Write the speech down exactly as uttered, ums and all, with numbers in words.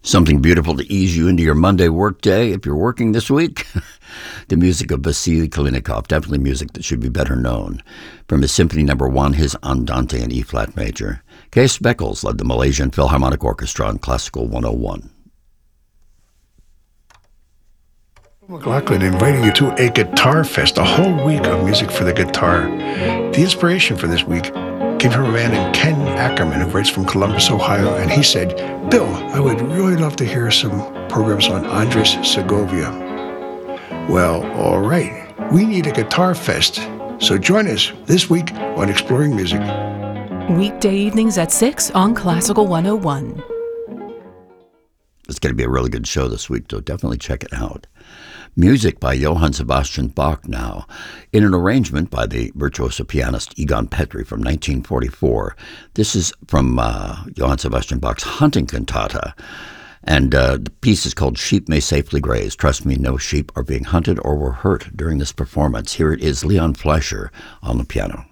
Something beautiful to ease you into your Monday workday if you're working this week. The music of Vasily Kalinikov, definitely music that should be better known. From his Symphony Number One, his Andante in E-flat major. Kees Beckles led the Malaysian Philharmonic Orchestra on Classical one oh one. McLaughlin inviting you to a guitar fest, a whole week of music for the guitar. The inspiration for this week came from a man named Ken Ackerman, who writes from Columbus, Ohio, and he said, "Bill, I would really love to hear some programs on Andres Segovia." Well, all right, we need a guitar fest, so join us this week on Exploring Music. Weekday evenings at six on Classical one oh one. It's going to be a really good show this week, so definitely check it out. Music by Johann Sebastian Bach now, in an arrangement by the virtuoso pianist Egon Petri from nineteen forty-four. This is from uh, Johann Sebastian Bach's Hunting Cantata, and uh, the piece is called Sheep May Safely Graze. Trust me, no sheep are being hunted or were hurt during this performance. Here it is, Leon Fleischer on the piano.